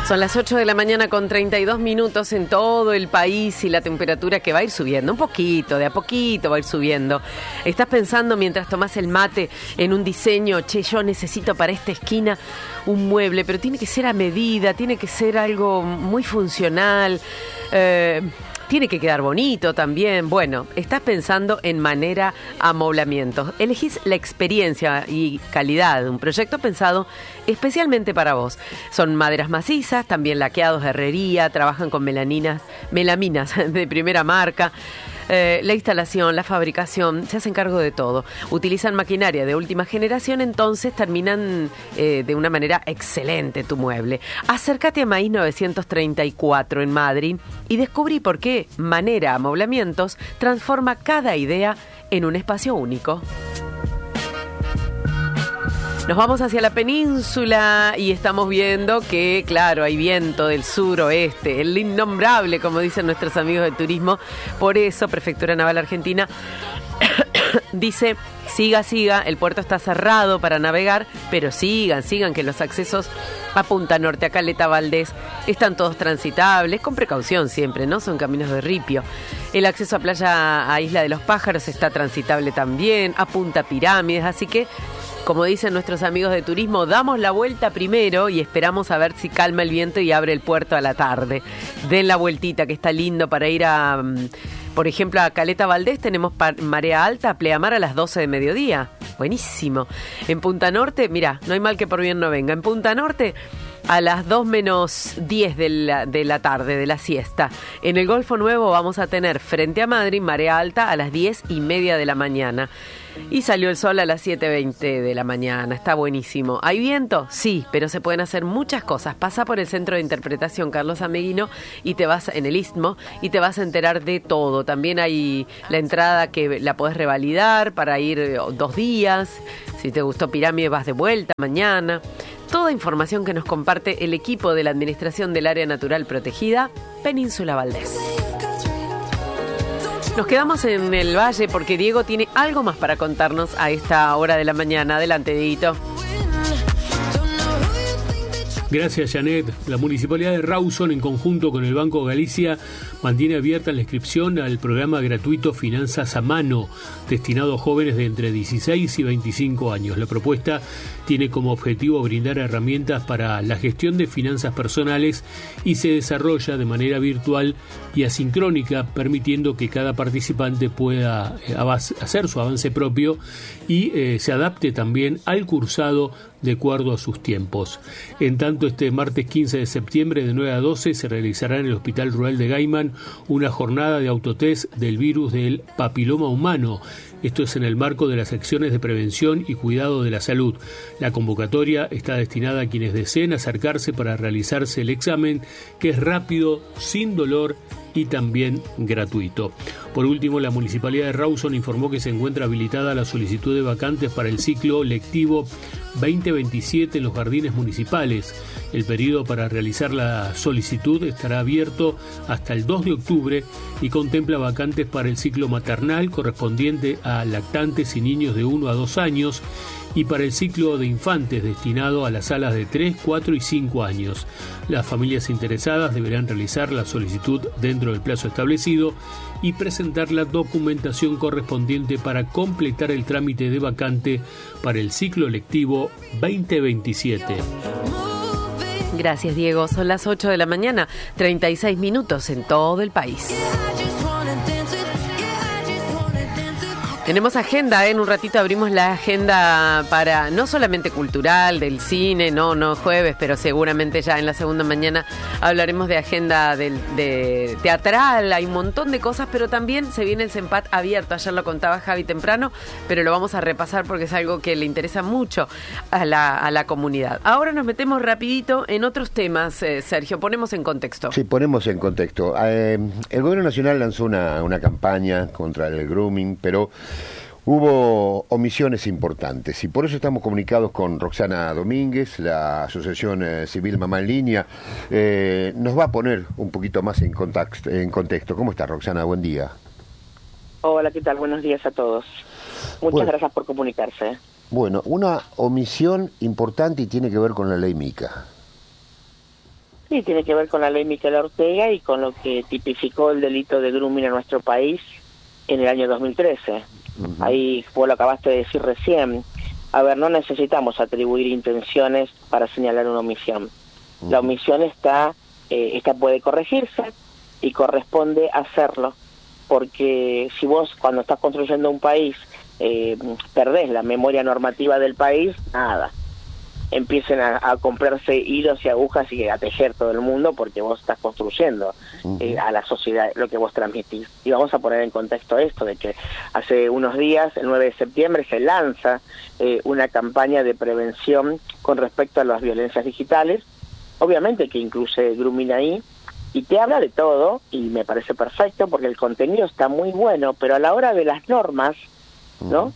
Son las 8 de la mañana con 32 minutos en todo el país y la temperatura que va a ir subiendo, un poquito, de a poquito va a ir subiendo. ¿Estás pensando mientras tomás el mate en un diseño? Che, yo necesito para esta esquina un mueble, pero tiene que ser a medida, tiene que ser algo muy funcional, tiene que quedar bonito también. Bueno, estás pensando en Manera Amoblamientos. Elegís la experiencia y calidad de un proyecto pensado especialmente para vos. Son maderas macizas, también laqueados de herrería, trabajan con melaminas de primera marca. La instalación, la fabricación, se hacen cargo de todo. Utilizan maquinaria de última generación, entonces terminan de una manera excelente tu mueble. Acércate a Maíz 934 en Madrid y descubrí por qué Manera Amoblamientos transforma cada idea en un espacio único. Nos vamos hacia la península y estamos viendo que, claro, hay viento del suroeste, el innombrable, como dicen nuestros amigos de turismo. Por eso, Prefectura Naval Argentina dice, siga, el puerto está cerrado para navegar, pero sigan, que los accesos a Punta Norte, a Caleta Valdés, están todos transitables, con precaución siempre, ¿no? Son caminos de ripio. El acceso a playa, a Isla de los Pájaros, está transitable también, a Punta Pirámides, así que, como dicen nuestros amigos de turismo, damos la vuelta primero y esperamos a ver si calma el viento y abre el puerto a la tarde. Den la vueltita, que está lindo para ir a, por ejemplo, a Caleta Valdés tenemos marea alta, pleamar a las 12 de mediodía. Buenísimo. En Punta Norte, mirá, no hay mal que por bien no venga. En Punta Norte, a las 2 menos 10 de la tarde, de la siesta. En el Golfo Nuevo vamos a tener frente a Madrid marea alta a las 10:30 de la mañana. Y salió el sol a las 7:20 de la mañana. Está buenísimo. ¿Hay viento? Sí, pero se pueden hacer muchas cosas. Pasa por el Centro de Interpretación Carlos Ameguino y te vas en el Istmo y te vas a enterar de todo. También hay la entrada que la podés revalidar para ir 2 días. Si te gustó Pirámide, vas de vuelta mañana. Toda información que nos comparte el equipo de la Administración del Área Natural Protegida, Península Valdés. Nos quedamos en el Valle porque Diego tiene algo más para contarnos a esta hora de la mañana. Adelante, Dieguito. Gracias, Janet. La Municipalidad de Rawson, en conjunto con el Banco Galicia, mantiene abierta la inscripción al programa gratuito Finanzas a Mano, destinado a jóvenes de entre 16 y 25 años. La propuesta tiene como objetivo brindar herramientas para la gestión de finanzas personales y se desarrolla de manera virtual y asincrónica, permitiendo que cada participante pueda hacer su avance propio y se adapte también al cursado de acuerdo a sus tiempos. En tanto, este martes 15 de septiembre de 9 a 12 se realizará en el Hospital Rural de Gaiman una jornada de autotest del virus del papiloma humano. Esto es en el marco de las acciones de prevención y cuidado de la salud. La convocatoria está destinada a quienes deseen acercarse para realizarse el examen, que es rápido, sin dolor y también gratuito. Por último, la Municipalidad de Rawson informó que se encuentra habilitada la solicitud de vacantes para el ciclo lectivo 2027 en los jardines municipales. El periodo para realizar la solicitud estará abierto hasta el 2 de octubre y contempla vacantes para el ciclo maternal correspondiente a lactantes y niños de 1 a 2 años y para el ciclo de infantes destinado a las salas de 3, 4 y 5 años. Las familias interesadas deberán realizar la solicitud dentro del plazo establecido y presentar la documentación correspondiente para completar el trámite de vacante para el ciclo lectivo 2027. Gracias, Diego. Son las 8 de la mañana, 36 minutos en todo el país. Tenemos agenda, en un ratito abrimos la agenda para no solamente cultural, del cine, no jueves, pero seguramente ya en la segunda mañana hablaremos de agenda de teatral, hay un montón de cosas, pero también se viene el CEMPAT abierto, ayer lo contaba Javi temprano, pero lo vamos a repasar porque es algo que le interesa mucho a la comunidad. Ahora nos metemos rapidito en otros temas, Sergio, ponemos en contexto. Sí, ponemos en contexto. El Gobierno Nacional lanzó una campaña contra el grooming, pero hubo omisiones importantes y por eso estamos comunicados con Roxana Domínguez, la Asociación Civil Mamá en Línea. Nos va a poner un poquito más en contexto. ¿Cómo está, Roxana? Buen día. Hola, ¿qué tal? Buenos días a todos. Muchas gracias por comunicarse. Bueno, una omisión importante y tiene que ver con la ley Mica. Sí, tiene que ver con la ley Micaela Ortega y con lo que tipificó el delito de grooming en nuestro país en el año 2013. Ahí vos lo acabaste de decir recién. A ver, no necesitamos atribuir intenciones para señalar una omisión. La omisión esta puede corregirse y corresponde hacerlo, porque si vos cuando estás construyendo un país perdés la memoria normativa del país, nada. Empiecen a comprarse hilos y agujas y a tejer todo el mundo porque vos estás construyendo a la sociedad lo que vos transmitís. Y vamos a poner en contexto esto, de que hace unos días, el 9 de septiembre, se lanza una campaña de prevención con respecto a las violencias digitales, obviamente que incluye grooming ahí, y te habla de todo, y me parece perfecto porque el contenido está muy bueno, pero a la hora de las normas, ¿no?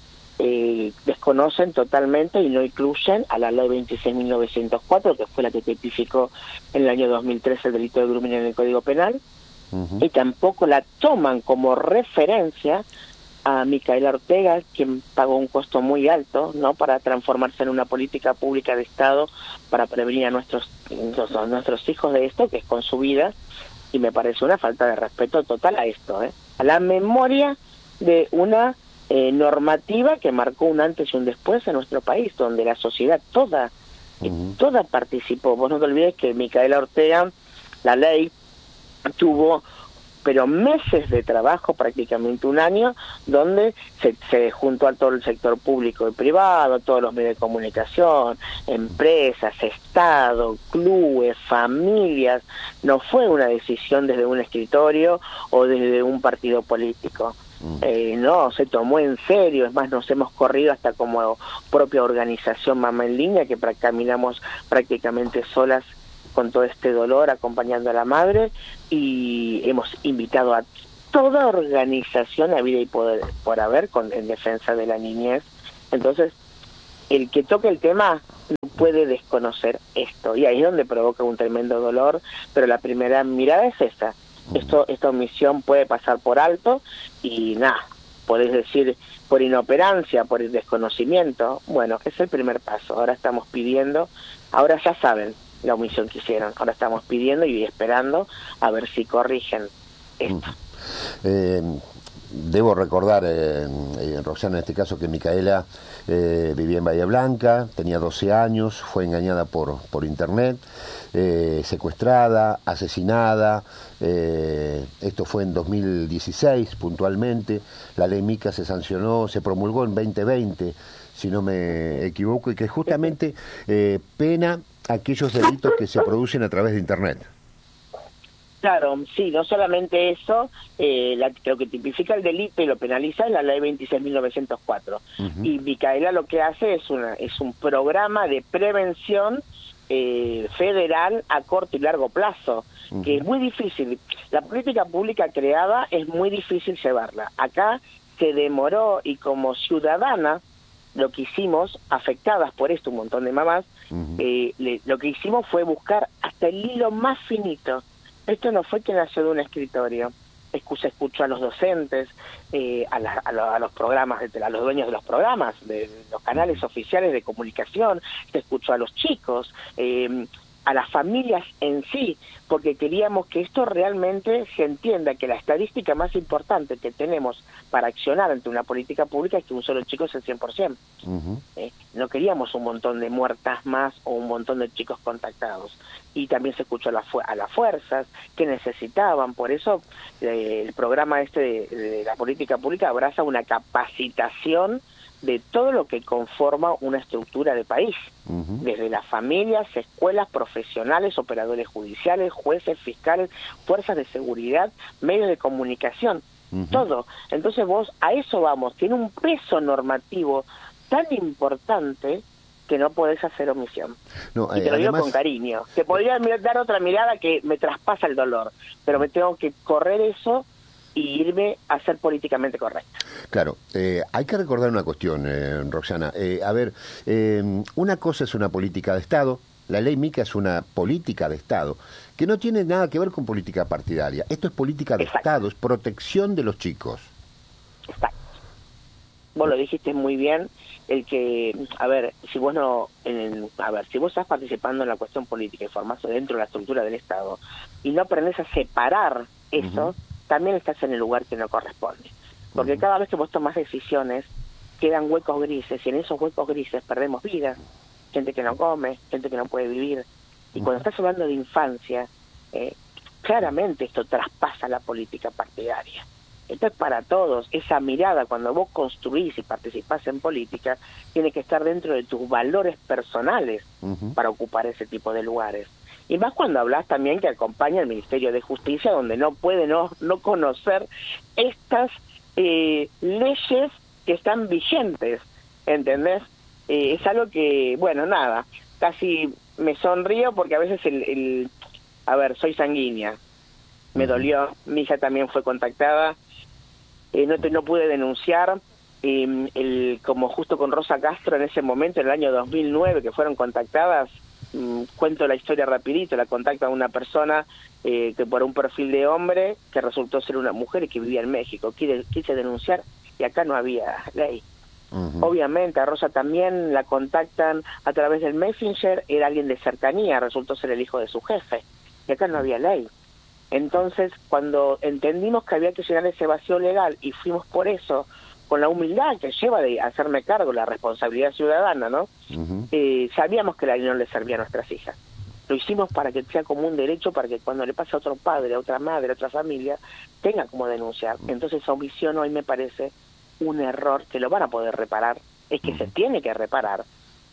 Desconocen totalmente y no incluyen a la ley 26.904, que fue la que tipificó en el año 2013 el delito de grooming en el Código Penal, y tampoco la toman como referencia a Micaela Ortega, quien pagó un costo muy alto, ¿no?, para transformarse en una política pública de Estado para prevenir a nuestros hijos de esto, que es con su vida, y me parece una falta de respeto total a esto, a la memoria de una normativa que marcó un antes y un después en nuestro país, donde la sociedad toda participó. Vos no te olvides que Micaela Ortega, la ley, tuvo pero meses de trabajo, prácticamente un año, donde se juntó a todo el sector público y privado, todos los medios de comunicación, empresas, Estado, clubes, familias. No fue una decisión desde un escritorio o desde un partido político. No, se tomó en serio. Es más, nos hemos corrido hasta como propia organización Mamá en Línea, que caminamos prácticamente solas con todo este dolor, acompañando a la madre, y hemos invitado a toda organización habida y por haber en defensa de la niñez. Entonces, el que toque el tema no puede desconocer esto, y ahí es donde provoca un tremendo dolor, pero la primera mirada es esa. Esta omisión puede pasar por alto y nada, podés decir por inoperancia, por desconocimiento. Bueno, es el primer paso. Ahora estamos pidiendo, ahora ya saben la omisión que hicieron, ahora estamos pidiendo y esperando a ver si corrigen esto. Debo recordar, Roxana, en este caso, que Micaela vivía en Bahía Blanca, tenía 12 años, fue engañada por internet, secuestrada, asesinada. Esto fue en 2016 puntualmente. La ley Mica se sancionó, se promulgó en 2020, si no me equivoco, y que justamente pena aquellos delitos que se producen a través de internet. Claro, sí, no solamente eso, lo que tipifica el delito y lo penaliza es la ley 26.904. Y Micaela lo que hace es un programa de prevención federal a corto y largo plazo, que es muy difícil. La política pública creada es muy difícil llevarla. Acá se demoró, y como ciudadana, lo que hicimos, afectadas por esto un montón de mamás, lo que hicimos fue buscar hasta el hilo más finito. Esto no fue que nació de un escritorio. Se escuchó a los docentes, a los programas, a los dueños de los programas, de los canales oficiales de comunicación, se escuchó a los chicos, a las familias en sí, porque queríamos que esto realmente se entienda, que la estadística más importante que tenemos para accionar ante una política pública es que un solo chico es el 100%. No queríamos un montón de muertas más o un montón de chicos contactados. Y también se escuchó a las fuerzas que necesitaban. Por eso el programa de la política pública abraza una capacitación de todo lo que conforma una estructura de país, desde las familias, escuelas, profesionales, operadores judiciales, jueces, fiscales, fuerzas de seguridad, medios de comunicación, todo. Entonces a eso vamos, tiene un peso normativo tan importante que no podés hacer omisión. No, y te lo digo con cariño. Te podría dar otra mirada que me traspasa el dolor, pero me tengo que correr eso y irme a ser políticamente correcto. Claro, hay que recordar una cuestión, Roxana. Una cosa es una política de Estado, la ley Mica es una política de Estado, que no tiene nada que ver con política partidaria. Esto es política de Estado, es protección de los chicos. Exacto. vos lo dijiste muy bien, el que, a ver, si vos no, si vos estás participando en la cuestión política y formás dentro de la estructura del Estado y no aprendés a separar eso, también estás en el lugar que no corresponde. Porque cada vez que vos tomás decisiones, quedan huecos grises, y en esos huecos grises perdemos vidas, gente que no come, gente que no puede vivir. Y cuando estás hablando de infancia, claramente esto traspasa la política partidaria. Esto es para todos. Esa mirada, cuando vos construís y participás en política, tiene que estar dentro de tus valores personales para ocupar ese tipo de lugares. Y más cuando hablas también que acompaña el Ministerio de Justicia, donde no puede no conocer estas leyes que están vigentes, ¿entendés? Es algo que, bueno, nada, casi me sonrío porque a veces a ver, soy sanguínea, me dolió, mi hija también fue contactada, no pude denunciar, como justo con Rosa Castro en ese momento, en el año 2009, que fueron contactadas, cuento la historia rapidito, la contacta una persona que por un perfil de hombre, que resultó ser una mujer y que vivía en México, quise denunciar y acá no había ley. Obviamente a Rosa también la contactan a través del Messenger, era alguien de cercanía, resultó ser el hijo de su jefe, y acá no había ley. Entonces, cuando entendimos que había que llenar ese vacío legal y fuimos por eso, con la humildad que lleva de hacerme cargo, la responsabilidad ciudadana, ¿no? Sabíamos que la ley no le servía a nuestras hijas. Lo hicimos para que sea como un derecho, para que cuando le pase a otro padre, a otra madre, a otra familia, tenga como denunciar. Entonces, esa omisión hoy me parece un error que lo van a poder reparar, es que se tiene que reparar.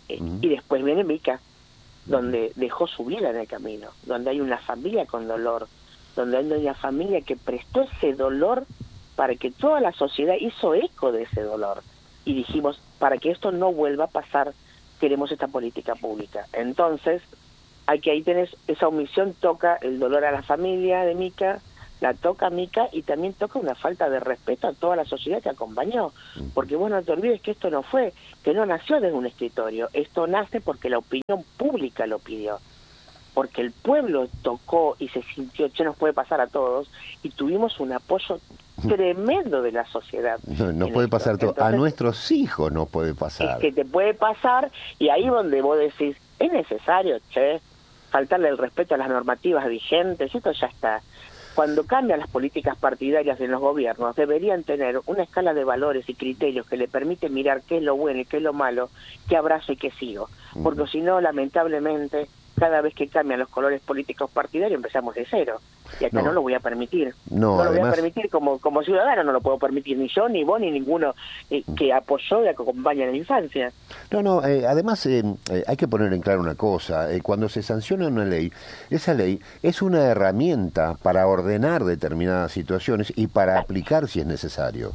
Y después viene Mica, donde dejó su vida en el camino, donde hay una familia con dolor, donde hay una familia que prestó ese dolor para que toda la sociedad hizo eco de ese dolor. Y dijimos, para que esto no vuelva a pasar, queremos esta política pública. Entonces, ahí tenés, esa omisión toca el dolor a la familia de Mica, la toca Mica y también toca una falta de respeto a toda la sociedad que acompañó. Porque vos no te olvides que esto que no nació desde un escritorio, esto nace porque la opinión pública lo pidió. Porque el pueblo tocó y se sintió, nos puede pasar a todos, y tuvimos un apoyo tremendo de la sociedad. No puede pasar todo. Entonces, a nuestros hijos no puede pasar. Es que te puede pasar, y ahí donde vos decís, es necesario, faltarle el respeto a las normativas vigentes, esto ya está. Cuando cambian las políticas partidarias en los gobiernos, deberían tener una escala de valores y criterios que le permiten mirar qué es lo bueno y qué es lo malo, qué abrazo y qué sigo. Porque si no, lamentablemente, cada vez que cambian los colores políticos partidarios empezamos de cero. Y acá no lo voy a permitir. No lo voy a permitir como ciudadano, no lo puedo permitir ni yo, ni vos, ni ninguno que apoyó y acompaña en la infancia. Además hay que poner en claro una cosa, cuando se sanciona una ley, esa ley es una herramienta para ordenar determinadas situaciones y para aplicar si es necesario.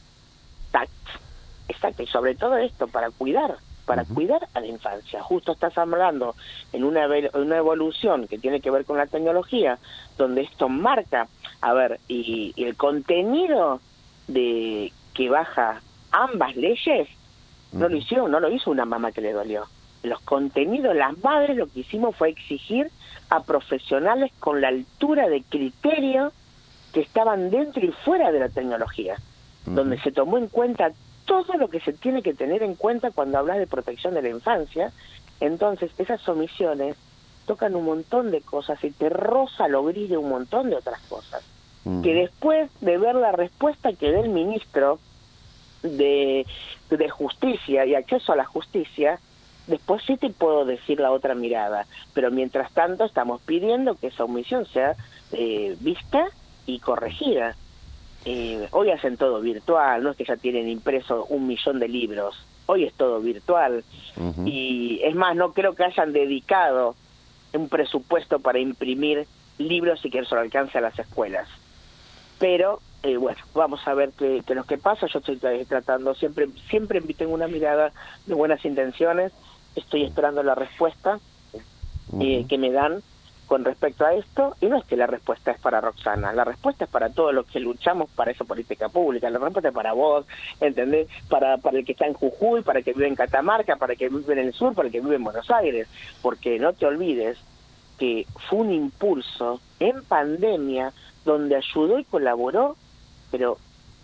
Exacto, y sobre todo esto, para cuidar a la infancia. Justo estás hablando en una evolución que tiene que ver con la tecnología, donde esto marca, y el contenido de que baja ambas leyes, no lo hizo una mamá que le dolió. Los contenidos, las madres, lo que hicimos fue exigir a profesionales con la altura de criterio que estaban dentro y fuera de la tecnología, donde se tomó en cuenta todo lo que se tiene que tener en cuenta cuando hablas de protección de la infancia. Entonces, esas omisiones tocan un montón de cosas y te roza lo gris de un montón de otras cosas. Que después de ver la respuesta que dé el ministro de Justicia y Acceso a la Justicia, después sí te puedo decir la otra mirada. Pero mientras tanto estamos pidiendo que esa omisión sea vista y corregida. Hoy hacen todo virtual, no es que ya tienen impreso 1 millón de libros, hoy es todo virtual, y es más, no creo que hayan dedicado un presupuesto para imprimir libros y que eso lo alcance a las escuelas. Pero, bueno, vamos a ver qué es lo que pasa. Yo estoy tratando, siempre tengo una mirada de buenas intenciones, estoy esperando la respuesta que me dan con respecto a esto, y no es que la respuesta es para Roxana, la respuesta es para todos los que luchamos para esa política pública, la respuesta es para vos, ¿entendés? Para el que está en Jujuy, para el que vive en Catamarca, para el que vive en el sur, para el que vive en Buenos Aires, porque no te olvides que fue un impulso en pandemia donde ayudó y colaboró, pero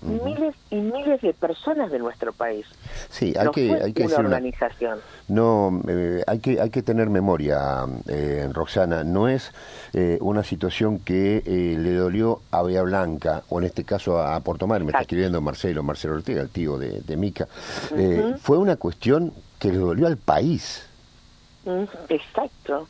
miles y miles de personas de nuestro país. Sí, hay que una decir organización. hay que tener memoria, Roxana. No es una situación que le dolió a Bahía Blanca, o en este caso a Puerto Madryn. Me está escribiendo Marcelo Ortega, el tío de Mica. Fue una cuestión que le dolió al país. Exacto.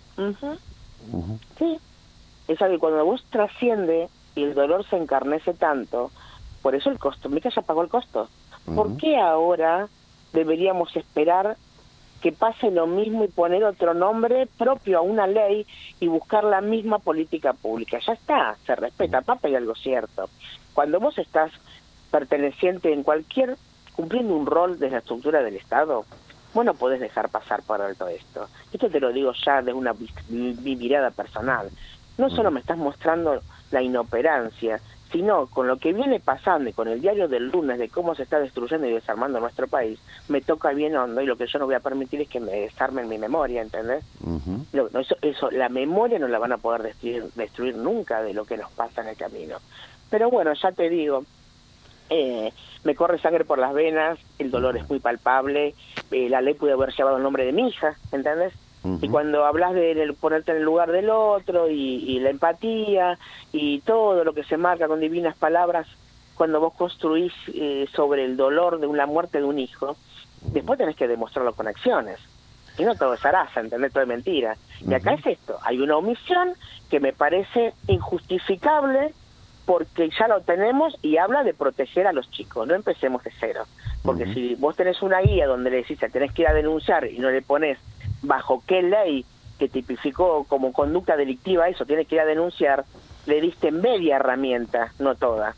Sí. Es algo que cuando vos trasciende y el dolor se encarnece tanto, por eso el costo. Mica ya pagó el costo. ¿Por qué ahora deberíamos esperar que pase lo mismo y poner otro nombre propio a una ley y buscar la misma política pública? Ya está, se respeta, papá, y algo cierto. Cuando vos estás perteneciente en cumpliendo un rol de la estructura del Estado, vos no podés dejar pasar por alto esto. Esto te lo digo ya de mi mirada personal. No solo me estás mostrando la inoperancia, sino con lo que viene pasando y con el diario del lunes de cómo se está destruyendo y desarmando nuestro país, me toca bien hondo, y lo que yo no voy a permitir es que me desarmen mi memoria, ¿entendés? Eso, la memoria no la van a poder destruir nunca de lo que nos pasa en el camino. Pero bueno, ya te digo, me corre sangre por las venas, el dolor es muy palpable, la ley puede haber llevado el nombre de mi hija, ¿entendés? Y cuando hablas de ponerte en el lugar del otro y la empatía y todo lo que se marca con divinas palabras, cuando vos construís sobre el dolor de la muerte de un hijo, después tenés que demostrarlo con acciones. Y no todo es zaraza, ¿entendés? Todo es mentira. Y acá es esto, hay una omisión que me parece injustificable porque ya lo tenemos y habla de proteger a los chicos. No empecemos de cero. Porque si vos tenés una guía donde le decís que tenés que ir a denunciar y no le pones bajo qué ley que tipificó como conducta delictiva eso, tiene que ir a denunciar, le diste media herramienta, no toda.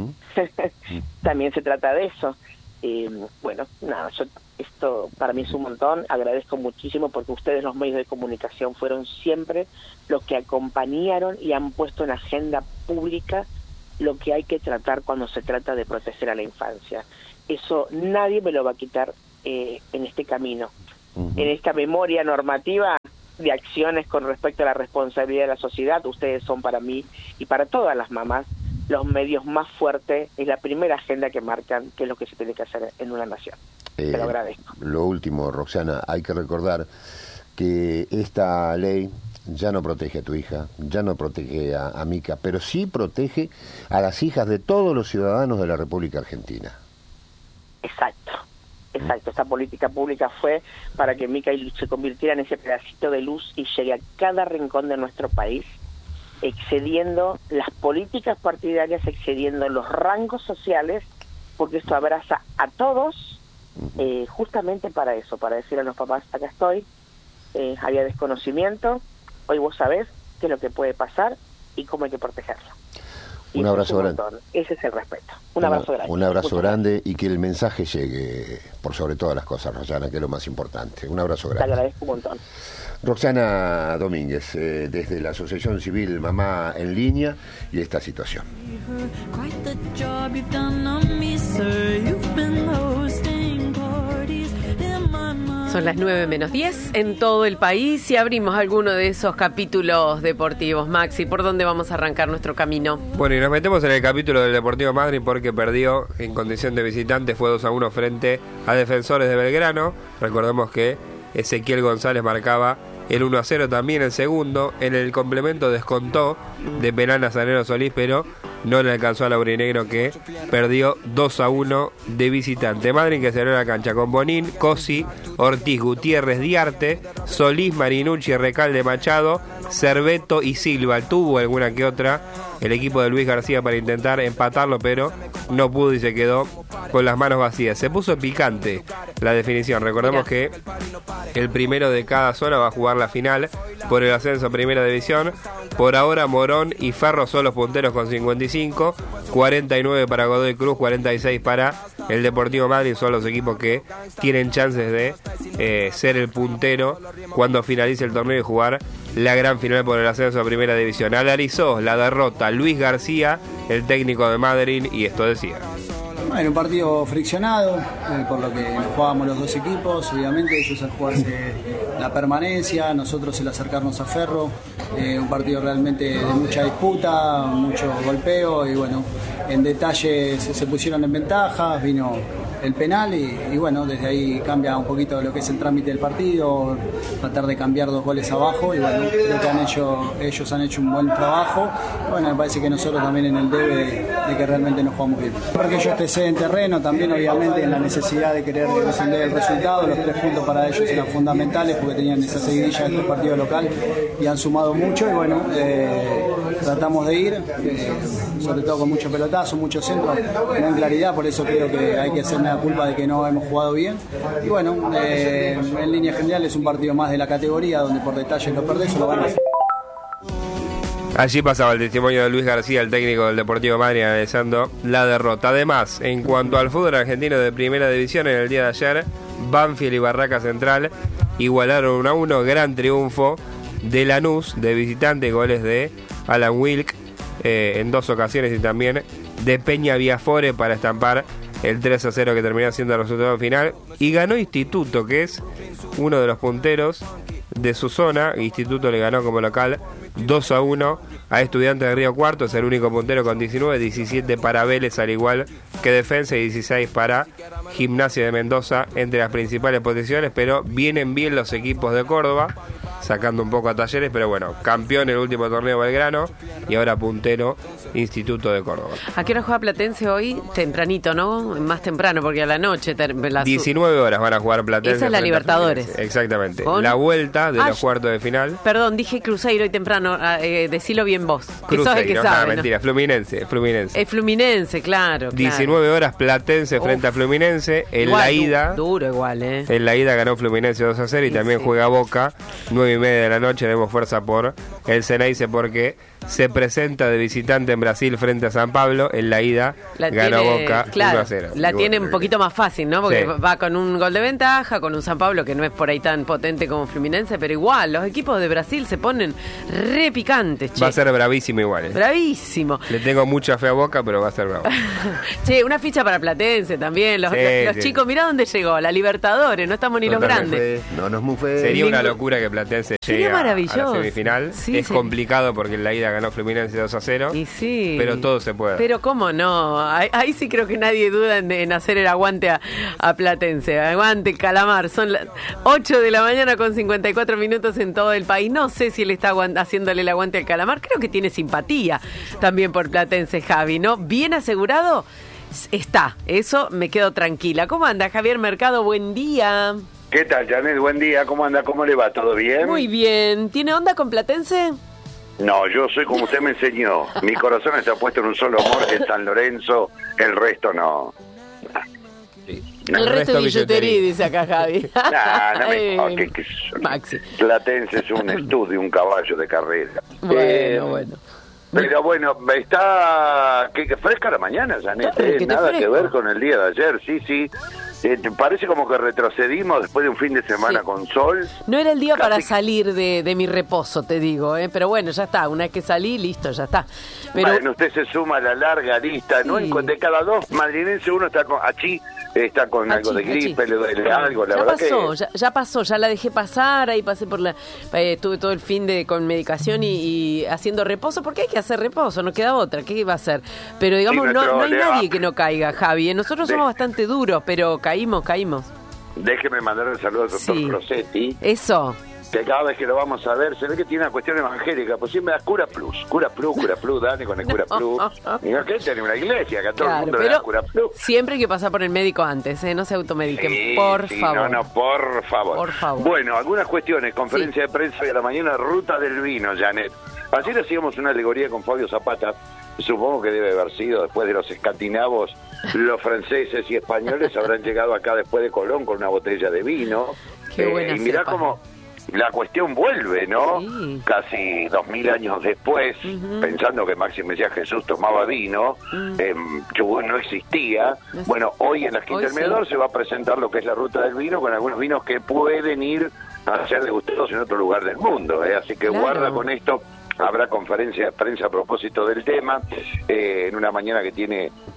También se trata de eso. Bueno, nada, esto para mí es un montón, agradezco muchísimo porque ustedes, los medios de comunicación, fueron siempre los que acompañaron y han puesto en agenda pública lo que hay que tratar cuando se trata de proteger a la infancia. Eso nadie me lo va a quitar en este camino. En esta memoria normativa de acciones con respecto a la responsabilidad de la sociedad, ustedes son para mí y para todas las mamás los medios más fuertes, es la primera agenda que marcan qué es lo que se tiene que hacer en una nación. Te lo agradezco. Lo último, Roxana, hay que recordar que esta ley ya no protege a tu hija, ya no protege a Mica, pero sí protege a las hijas de todos los ciudadanos de la República Argentina. Exacto. Esta política pública fue para que Mica se convirtiera en ese pedacito de luz y llegue a cada rincón de nuestro país, excediendo las políticas partidarias, excediendo los rangos sociales, porque esto abraza a todos, justamente para eso, para decir a los papás, acá estoy, había desconocimiento, hoy vos sabés qué es lo que puede pasar y cómo hay que protegerlo. Un abrazo grande. Ese es el respeto. Un abrazo grande. Un abrazo grande y que el mensaje llegue por sobre todas las cosas, Roxana, que es lo más importante. Un abrazo grande. Te agradezco un montón. Roxana Domínguez, desde la Asociación Civil Mamá en Línea y esta situación. Son las 9:10 en todo el país y abrimos alguno de esos capítulos deportivos. Maxi, ¿por dónde vamos a arrancar nuestro camino? Bueno, y nos metemos en el capítulo del Deportivo Madryn porque perdió en condición de visitante, fue 2-1 frente a Defensores de Belgrano. Recordemos que Ezequiel González marcaba el 1-0 también el segundo. En el complemento descontó de penal Nazareno Solís, pero no le alcanzó al aurinegro, que perdió 2-1 de visitante. Madryn que cerró la cancha con Bonín, Cosi, Ortiz, Gutiérrez, Diarte, Solís, Marinucci, Recalde, Machado, Cerveto y Silva. Tuvo alguna que otra el equipo de Luis García para intentar empatarlo, pero no pudo y se quedó con las manos vacías. Se puso picante la definición. Recordemos que el primero de cada zona va a jugar la final por el ascenso a Primera División. Por ahora Morón y Ferro son los punteros con 55, 49 para Godoy Cruz, 46 para el Deportivo Madryn. Son los equipos que tienen chances de ser el puntero cuando finalice el torneo y jugar la gran final por el ascenso a Primera División. Analizó la derrota Luis García, el técnico de Madryn, y esto decía. Bueno, un partido friccionado, por lo que nos jugábamos los dos equipos, obviamente ellos al jugarse la permanencia, nosotros el acercarnos a Ferro, un partido realmente de mucha disputa, mucho golpeo y bueno, en detalle se pusieron en ventaja, vino el penal y bueno, desde ahí cambia un poquito lo que es el trámite del partido, tratar de cambiar 2 goles abajo y bueno, creo que ellos han hecho un buen trabajo. Bueno, me parece que nosotros también en el debe de que realmente nos jugamos bien. Porque ellos te en terreno, también obviamente en la necesidad de querer defender el resultado, los 3 puntos para ellos eran fundamentales porque tenían esa seguidilla de 3 partidos local y han sumado mucho y bueno, tratamos de ir, sobre todo con mucho pelotazo, mucho centro, con claridad, por eso creo que hay que hacerme la culpa de que no hemos jugado bien y bueno, en línea general es un partido más de la categoría donde por detalles lo perdés o lo ganas. Allí pasaba el testimonio de Luis García, el técnico del Deportivo Madrid, analizando la derrota. Además, en cuanto al fútbol argentino de primera división, en el día de ayer, Banfield y Barraca Central igualaron 1-1, gran triunfo de Lanús, de visitante, goles de Alan Wilk en 2 ocasiones y también de Peña Viafore para estampar el 3-0 que terminó siendo el resultado final. Y ganó Instituto, que es uno de los punteros de su zona. Instituto le ganó como local 2-1 a Estudiantes de Río Cuarto, es el único puntero con 19, 17 para Vélez al igual que Defensa y 16 para Gimnasia de Mendoza entre las principales posiciones, pero vienen bien los equipos de Córdoba, sacando un poco a Talleres, pero bueno, campeón en el último torneo Belgrano y ahora puntero Instituto de Córdoba. ¿A qué hora juega Platense hoy? Tempranito, ¿no? Más temprano, porque a la noche... 19 horas van a jugar Platense. Esa es la Libertadores. Exactamente. La vuelta de los cuartos de final. Perdón, dije Cruzeiro y temprano, decilo bien vos. Cruzeiro, sos el que sabe, ¿no? Mentira, Fluminense. Es Fluminense, claro. 19 horas Platense frente a Fluminense. En igual, la ida... Duro igual, ¿eh? En la ida ganó Fluminense 2-0 y también juega Boca 9:30 de la noche. Tenemos fuerza por el Ceneice porque se presenta de visitante en Brasil frente a San Pablo. En la ida ganó Boca 1-0. La tiene un poquito más fácil, ¿no? Porque va con un gol de ventaja, con un San Pablo que no es por ahí tan potente como Fluminense, pero igual, los equipos de Brasil se ponen re picantes, che. Va a ser bravísimo igual. Bravísimo. Le tengo mucha fe a Boca, pero va a ser bravo. Che, una ficha para Platense también. Los chicos, mirá dónde llegó, la Libertadores, no estamos ni los grandes. No nos mufe. Sería una locura que Platense llegue a la semifinal. Es complicado porque en la ida ganó Fluminense 2-0. Y sí. Pero todo se puede. Pero cómo no. Ahí sí creo que nadie duda en hacer el aguante a Platense. Aguante el Calamar. Son las 8 de la mañana con 54 minutos en todo el país. No sé si él está haciéndole el aguante al Calamar. Creo que tiene simpatía también por Platense, Javi, ¿no? Bien asegurado está. Eso me quedo tranquila. ¿Cómo anda, Javier Mercado? Buen día. ¿Qué tal, Janet? Buen día. ¿Cómo anda? ¿Cómo le va? ¿Todo bien? Muy bien. ¿Tiene onda con Platense? No, yo soy como usted me enseñó. Mi corazón está puesto en un solo amor, que es San Lorenzo. El resto no. El resto de billetería, dice acá Javi. Maxi. Platense es un estudio, un caballo de carrera. Bueno. Pero bueno, está que fresca la mañana, Janet. Nada que ver con el día de ayer, sí. Parece como que retrocedimos después de un fin de semana con sol. No era el día para salir de mi reposo, te digo, pero bueno, ya está. Una vez que salí, listo, ya está. Pero... Bueno, usted se suma a la larga lista, ¿no? De cada 2 madrilenses uno está con algo de gripe, le duele algo, la verdad ya pasó, ya la dejé pasar, ahí pasé por estuve todo el fin con medicación y haciendo reposo, porque hay que hacer reposo, no queda otra, ¿qué va a hacer? Pero digamos, no hay nadie que no caiga, Javi, nosotros somos bastante duros, pero caímos. Déjeme mandar un saludo al doctor Crosetti. Eso. Que cada vez que lo vamos a ver, se ve que tiene una cuestión evangélica, pues siempre da Cura Plus, dale con el Cura Plus. Y no que tiene una iglesia, que a todo el mundo le da Cura Plus. Siempre hay que pasar por el médico antes, no se automediquen, por favor. Por favor. Bueno, algunas cuestiones, conferencia de prensa hoy a la mañana, ruta del vino, Janet. Ayer hacíamos una alegoría con Fabio Zapata, supongo que debe haber sido después de los escandinavos, los franceses y españoles habrán llegado acá después de Colón con una botella de vino. Qué buena y mirá cómo la cuestión vuelve, ¿no? Sí. Casi 2000 años después, pensando que Máximo decía Jesús tomaba vino, Chubut no existía. Bueno, hoy en la Quinta del Mirador se va a presentar lo que es la ruta del vino, con algunos vinos que pueden ir a ser degustados en otro lugar del mundo, así que guarda con esto. Habrá conferencia de prensa a propósito del tema, en una mañana que tiene, por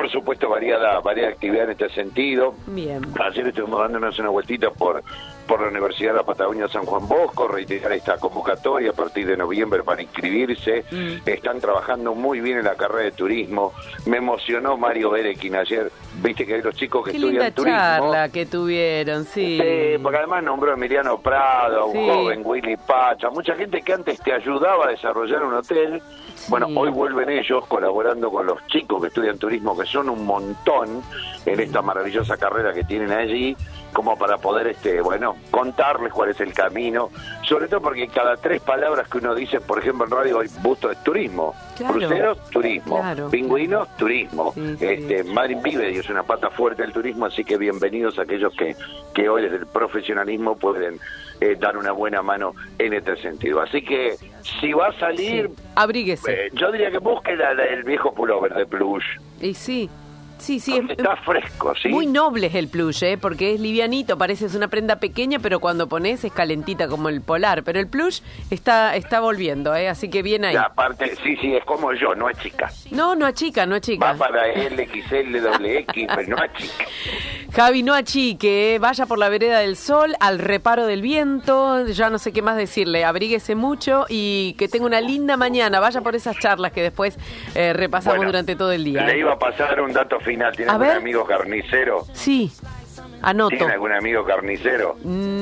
por supuesto, variada actividad en este sentido. Bien. Ayer estuvimos dándonos una vueltita por la Universidad de la Patagonia San Juan Bosco, reiterar esta convocatoria a partir de noviembre para inscribirse. Están trabajando muy bien en la carrera de turismo. Me emocionó Mario Berekin ayer, viste que hay los chicos que estudian turismo. Qué linda charla que tuvieron, sí. Porque además nombró a Emiliano Prado, a un joven Willy Pacha, mucha gente que antes te ayudaba a desarrollar un hotel. Bueno, hoy vuelven ellos colaborando con los chicos que estudian turismo, que son un montón en esta maravillosa carrera que tienen allí, como para poder, contarles cuál es el camino, sobre todo porque cada 3 palabras que uno dice, por ejemplo en radio hoy, busto es turismo, cruceros, turismo, pingüinos, turismo, Madrid vive y es una pata fuerte del turismo, así que bienvenidos a aquellos que hoy desde el profesionalismo pueden dar una buena mano en este sentido. Así que si va a salir, abríguese. Yo diría que busque el viejo pullover de plush. Y sí. Sí, está fresco, sí. Muy noble es el plush, porque es livianito, parece es una prenda pequeña, pero cuando pones es calentita como el polar. Pero el plush está volviendo, así que bien ahí. Y aparte, sí, es como yo, no es chica. No achica. Va para LXL, XX, pero no achica. Javi, no achique, vaya por la vereda del sol, al reparo del viento, ya no sé qué más decirle, abríguese mucho y que tenga una linda mañana, vaya por esas charlas que después repasamos durante todo el día. Le iba a pasar un dato final, ¿tiene algún amigo carnicero? Sí, anoto. ¿Tiene algún amigo carnicero?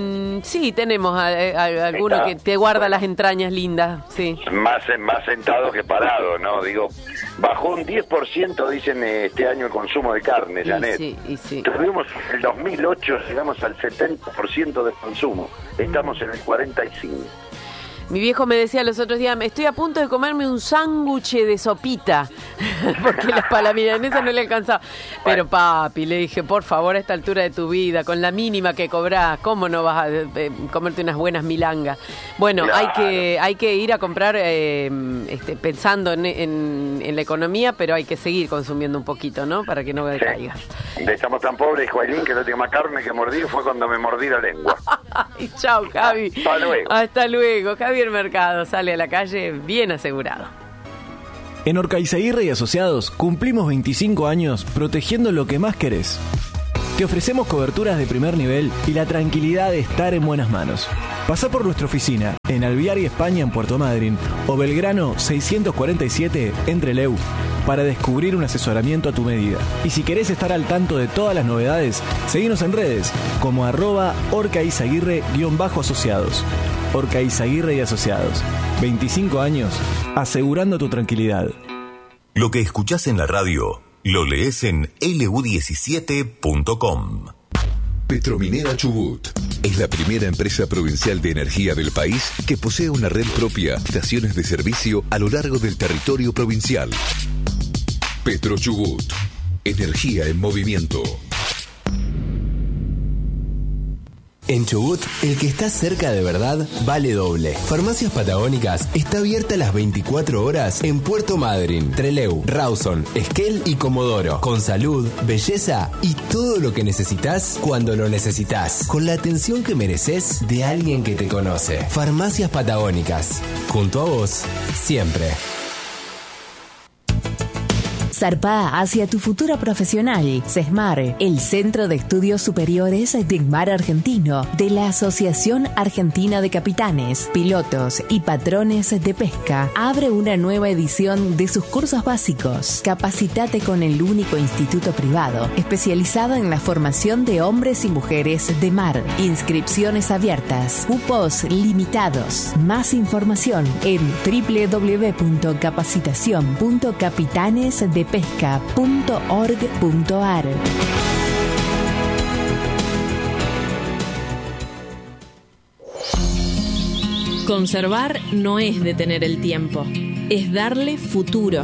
Sí, tenemos alguno que te guarda las entrañas lindas, sí. Más sentado que parado, ¿no? Digo, bajó un 10%, dicen, este año el consumo de carne, Janet. Sí. Tuvimos en el 2008, llegamos al 70% del consumo. Estamos en el 45%. Mi viejo me decía los otros días, estoy a punto de comerme un sándwich de sopita, porque la milanesa no le alcanzaba. Pero papi, le dije, por favor, a esta altura de tu vida, con la mínima que cobrás, ¿cómo no vas a comerte unas buenas milangas? Bueno, claro. hay que ir a comprar pensando en la economía, pero hay que seguir consumiendo un poquito, ¿no? Para que no caiga. Estamos tan pobres, Joaquín, que la última carne que mordí fue cuando me mordí la lengua. Y chao, Javi. Hasta luego, Javi. El mercado sale a la calle bien asegurado. En Orcaizaguirre y Asociados cumplimos 25 años protegiendo lo que más querés. Te ofrecemos coberturas de primer nivel y la tranquilidad de estar en buenas manos. Pasá por nuestra oficina en Alvear y España en Puerto Madryn o Belgrano 647 en Trelew para descubrir un asesoramiento a tu medida. Y si querés estar al tanto de todas las novedades, seguinos en redes como @Orcaizaguirre_asociados. Orcaizaguirre y Asociados. 25 años asegurando tu tranquilidad. Lo que escuchás en la radio, lo lees en lu17.com. Petrominera Chubut es la primera empresa provincial de energía del país que posee una red propia de estaciones de servicio a lo largo del territorio provincial. Petro Chubut, energía en movimiento. En Chubut, el que está cerca de verdad vale doble. Farmacias Patagónicas está abierta las 24 horas en Puerto Madryn, Trelew, Rawson, Esquel y Comodoro. Con salud, belleza y todo lo que necesitas cuando lo necesitas. Con la atención que mereces de alguien que te conoce. Farmacias Patagónicas. Junto a vos, siempre. Zarpá hacia tu futuro profesional. CESMAR, el Centro de Estudios Superiores de Mar Argentino, de la Asociación Argentina de Capitanes, Pilotos y Patrones de Pesca, abre una nueva edición de sus cursos básicos. Capacitate con el único instituto privado especializado en la formación de hombres y mujeres de mar. Inscripciones abiertas, cupos limitados. Más información en www.capacitacion.capitanesdepesca.org.ar. Conservar no es detener el tiempo, es darle futuro.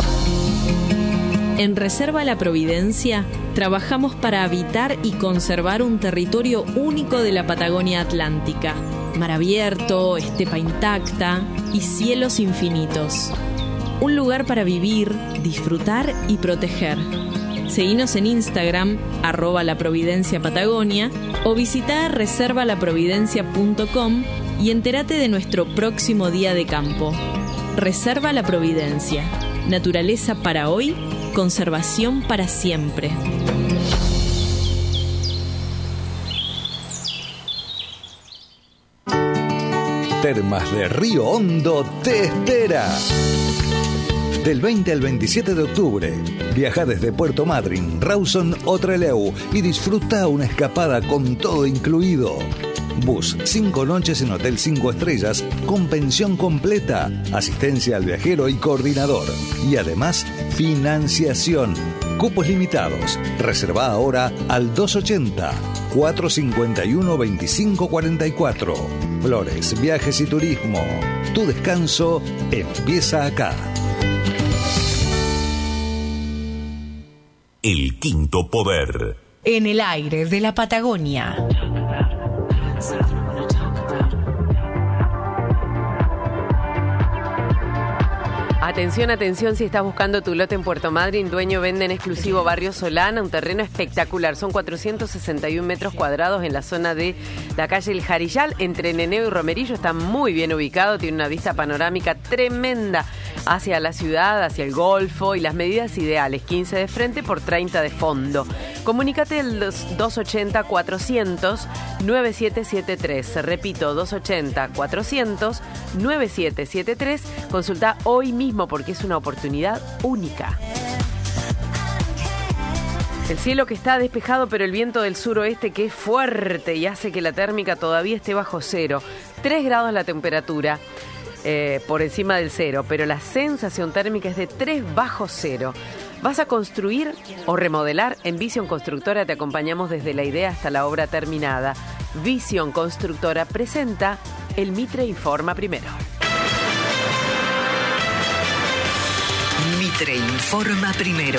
En Reserva La Providencia trabajamos para habitar y conservar un territorio único de la Patagonia Atlántica. Mar abierto, estepa intacta y cielos infinitos. Un lugar para vivir, disfrutar y proteger. Seguinos en Instagram, @laprovidenciapatagonia, o visita reservalaprovidencia.com y entérate de nuestro próximo día de campo. Reserva La Providencia. Naturaleza para hoy Conservación para siempre. Termas de Río Hondo te espera. Del 20 al 27 de octubre, viaja desde Puerto Madryn, Rawson o Trelew y disfruta una escapada con todo incluido. Bus, 5 noches en Hotel 5 Estrellas, con pensión completa, asistencia al viajero y coordinador. Y además, financiación. Cupos limitados. Reserva ahora al 280-451-2544. Flores, Viajes y Turismo. Tu descanso empieza acá. El Quinto Poder. En el aire de la Patagonia. Atención, atención, si estás buscando tu lote en Puerto Madryn, Dueño vende en exclusivo Barrio Solana, un terreno espectacular. Son 461 metros cuadrados en la zona de la calle El Jarillal, entre Neneo y Romerillo. Está muy bien ubicado, tiene una vista panorámica tremenda hacia la ciudad, hacia el Golfo, y las medidas ideales, 15 de frente por 30 de fondo. Comunícate al 280-400-9773. Repito, 280-400-9773. Consulta hoy mismo porque es una oportunidad única. El cielo que está despejado, pero el viento del suroeste que es fuerte y hace que la térmica todavía esté bajo cero. 3 grados la temperatura por encima del cero, pero la sensación térmica es de 3 bajo cero. ¿Vas a construir o remodelar? En Visión Constructora te acompañamos desde la idea hasta la obra terminada. Visión Constructora presenta El Mitre Informa Primero. Mitre Informa Primero.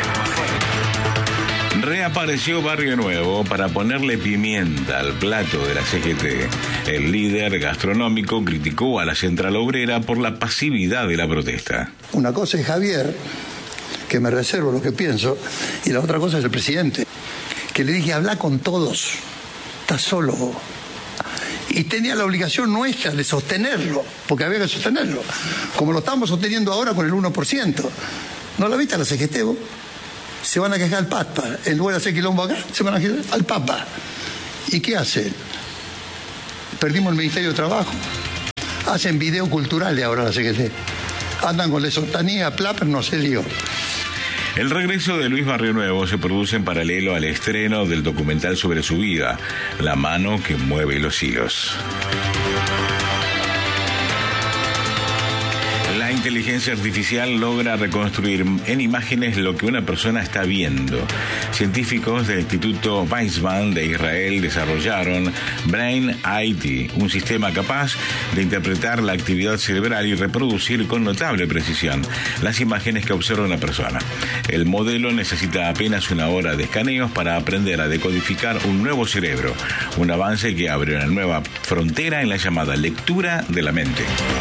Reapareció Barrio Nuevo para ponerle pimienta al plato de la CGT. El líder gastronómico criticó a la Central Obrera por la pasividad de la protesta. Una cosa es Javier, que me reservo lo que pienso, y la otra cosa es el presidente, que le dije, habla con todos, estás solo. Y tenía la obligación nuestra de sostenerlo, porque había que sostenerlo, como lo estamos sosteniendo ahora con el 1%. ¿No la viste a la CGT vos? Se van a quejar al Papa. En lugar de hacer quilombo acá, se van a quejar al Papa. ¿Y qué hacen? Perdimos el Ministerio de Trabajo. Hacen video cultural de ahora la CGT. Andan con la sotanía, plapper, no sé, digo. El regreso de Luis Barrio Nuevo se produce en paralelo al estreno del documental sobre su vida, La mano que mueve los hilos. La inteligencia artificial logra reconstruir en imágenes lo que una persona está viendo. Científicos del Instituto Weizmann de Israel desarrollaron Brain IT, un sistema capaz de interpretar la actividad cerebral y reproducir con notable precisión las imágenes que observa una persona. El modelo necesita apenas 1 hora de escaneos para aprender a decodificar un nuevo cerebro, un avance que abre una nueva frontera en la llamada lectura de la mente.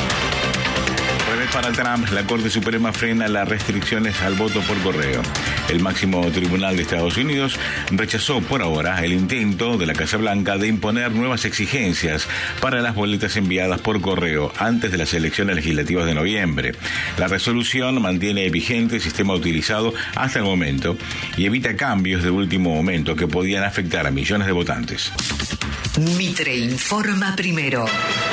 Para Trump, la Corte Suprema frena las restricciones al voto por correo. El máximo tribunal de Estados Unidos rechazó por ahora el intento de la Casa Blanca de imponer nuevas exigencias para las boletas enviadas por correo antes de las elecciones legislativas de noviembre. La resolución mantiene vigente el sistema utilizado hasta el momento y evita cambios de último momento que podían afectar a millones de votantes. Mitre Informa Primero.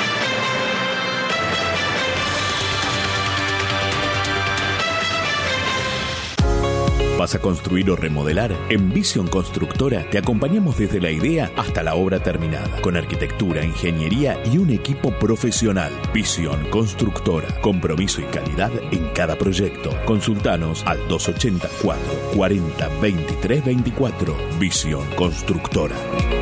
¿Vas a construir o remodelar? En Visión Constructora te acompañamos desde la idea hasta la obra terminada, con arquitectura, ingeniería y un equipo profesional. Visión Constructora, compromiso y calidad en cada proyecto. Consultanos al 284 40 23 24. Visión Constructora.